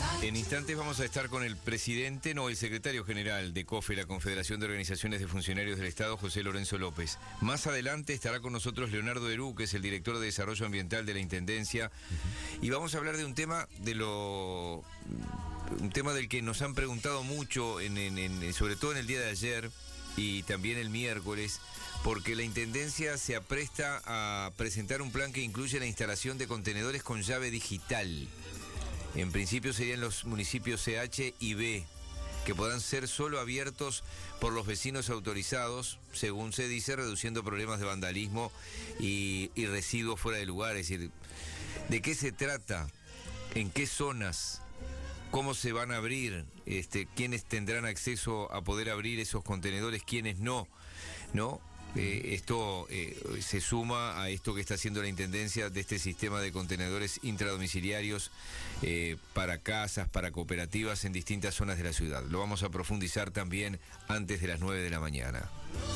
En instantes vamos a estar con el presidente, no, el secretario general de COFE, la Confederación de Organizaciones de Funcionarios del Estado, José Lorenzo López. Más adelante estará con nosotros Leonardo Derú, que es el director de Desarrollo Ambiental de la Intendencia, y vamos a hablar de un tema del que nos han preguntado mucho, sobre todo en el día de ayer y también el miércoles, porque la Intendencia se apresta a presentar un plan que incluye la instalación de contenedores con llave digital. En principio serían los municipios CH y B, que podrán ser solo abiertos por los vecinos autorizados, según se dice, reduciendo problemas de vandalismo y residuos fuera de lugar. Es decir, ¿de qué se trata? ¿En qué zonas? ¿Cómo se van a abrir? ¿Quiénes tendrán acceso a poder abrir esos contenedores? ¿Quiénes no? ¿No? Esto se suma a esto que está haciendo la Intendencia de este sistema de contenedores intradomiciliarios para casas, para cooperativas en distintas zonas de la ciudad. Lo vamos a profundizar también antes de las 9 de la mañana.